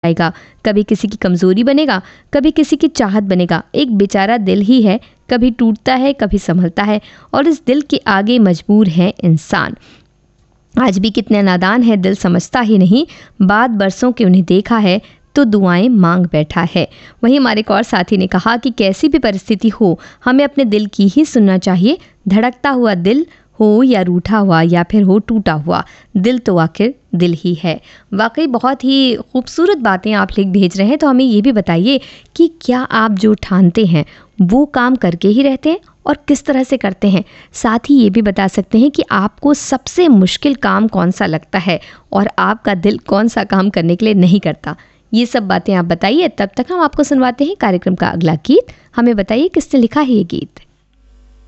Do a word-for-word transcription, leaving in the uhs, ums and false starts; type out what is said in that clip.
दिखाएगा, कभी किसी की कमज़ोरी बनेगा, कभी किसी की चाहत बनेगा। एक बेचारा दिल ही है, कभी टूटता है कभी संभलता है, और इस दिल के आगे मजबूर है इंसान। आज भी कितने नादान है, दिल समझता ही नहीं, बाद बरसों के उन्हें देखा है तो दुआएं मांग बैठा है। वहीं हमारे एक और साथी ने कहा कि कैसी भी परिस्थिति हो, हमें अपने दिल की ही सुनना चाहिए। धड़कता हुआ दिल हो या रूठा हुआ या फिर हो टूटा हुआ, दिल तो आखिर दिल ही है। वाकई बहुत ही खूबसूरत बातें आप लिख भेज रहे हैं। तो हमें ये भी बताइए कि क्या आप जो ठानते हैं वो काम करके ही रहते हैं और किस तरह से करते हैं। साथ ही ये भी बता सकते हैं कि आपको सबसे मुश्किल काम कौन सा लगता है और आपका दिल कौन सा काम करने के लिए नहीं करता। ये सब बातें आप बताइए। तब तक हम आपको सुनवाते हैं कार्यक्रम का अगला गीत। हमें बताइए किसने लिखा है ये गीत।